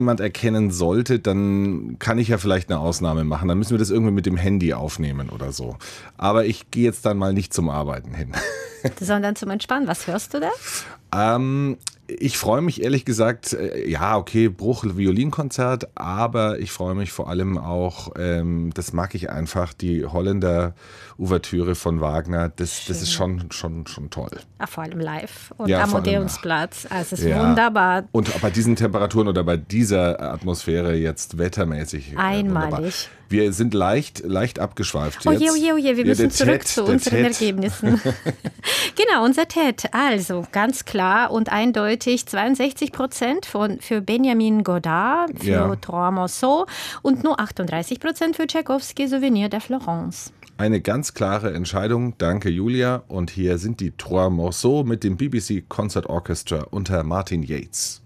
jemand erkennen sollte, dann kann ich ja vielleicht eine Ausnahme machen. Dann müssen wir das irgendwie mit dem Handy aufnehmen oder so. Aber ich gehe jetzt dann mal nicht zum Arbeiten hin. Sondern zum Entspannen. Was hörst du da? Ich freue mich ehrlich gesagt, ja, okay, Bruch, Violinkonzert, aber ich freue mich vor allem auch, das mag ich einfach, die Holländer Ouvertüre von Wagner, das ist schon toll. Ja, vor allem live und Ja, am vor allem Odeonsplatz. Also es ist Ja. wunderbar. Und bei diesen Temperaturen oder bei dieser Atmosphäre jetzt wettermäßig wunderbar. Einmalig. Wir sind leicht abgeschweift Oje, jetzt. oje, oje, wir Ja, müssen der zurück TED, zu der unseren TED. Ergebnissen. Genau, unser TED. Also ganz klar und eindeutig 62% für Benjamin Godard, für Ja. Trois Morceaux und nur 38% für Tchaikovsky, Souvenir de Florence. Eine ganz klare Entscheidung. Danke, Julia. Und hier sind die Trois Morceaux mit dem BBC Concert Orchestra unter Martin Yates.